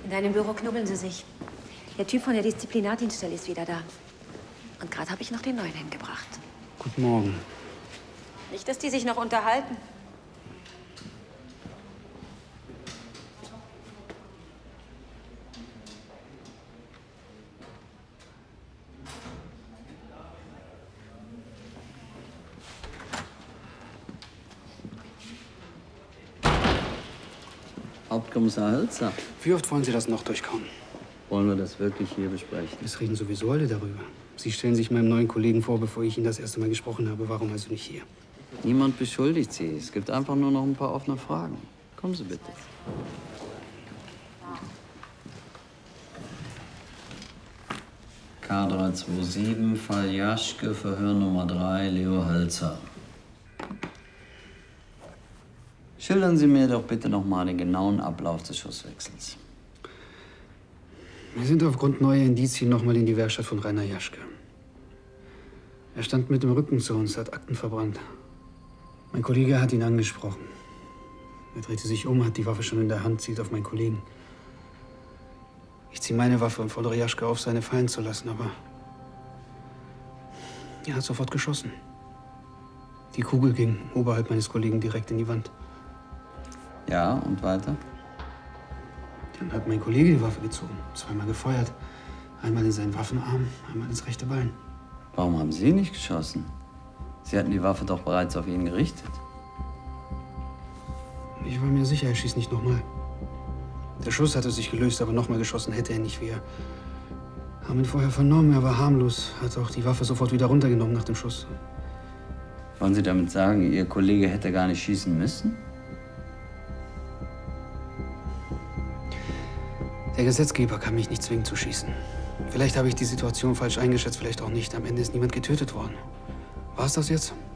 In deinem Büro knubbeln sie sich. Der Typ von der Disziplinardienststelle ist wieder da. Und gerade habe ich noch den neuen hingebracht. Guten Morgen. Nicht, dass die sich noch unterhalten. Hauptkommissar Hölzer. Wie oft wollen Sie das noch durchkauen? Wollen wir das wirklich hier besprechen? Es reden sowieso alle darüber. Sie stellen sich meinem neuen Kollegen vor, bevor ich ihn das erste Mal gesprochen habe. Warum also nicht hier? Niemand beschuldigt Sie. Es gibt einfach nur noch ein paar offene Fragen. Kommen Sie bitte. K327, Fall Jaschke, Verhör Nummer 3, Leo Hölzer. Schildern Sie mir doch bitte noch mal den genauen Ablauf des Schusswechsels. Wir sind aufgrund neuer Indizien noch mal in die Werkstatt von Rainer Jaschke. Er stand mit dem Rücken zu uns, hat Akten verbrannt. Mein Kollege hat ihn angesprochen. Er drehte sich um, hat die Waffe schon in der Hand, zielt auf meinen Kollegen. Ich ziehe meine Waffe und fordere Jaschke auf, seine fallen zu lassen, aber er hat sofort geschossen. Die Kugel ging oberhalb meines Kollegen direkt in die Wand. Ja, und weiter? Dann hat mein Kollege die Waffe gezogen, zweimal gefeuert. Einmal in seinen Waffenarm, einmal ins rechte Bein. Warum haben Sie nicht geschossen? Sie hatten die Waffe doch bereits auf ihn gerichtet. Ich war mir sicher, er schießt nicht nochmal. Der Schuss hatte sich gelöst, aber nochmal geschossen hätte er nicht. Wir haben ihn vorher vernommen, er war harmlos. Hat auch die Waffe sofort wieder runtergenommen nach dem Schuss. Wollen Sie damit sagen, Ihr Kollege hätte gar nicht schießen müssen? Der Gesetzgeber kann mich nicht zwingen zu schießen. Vielleicht habe ich die Situation falsch eingeschätzt, vielleicht auch nicht. Am Ende ist niemand getötet worden. War es das jetzt?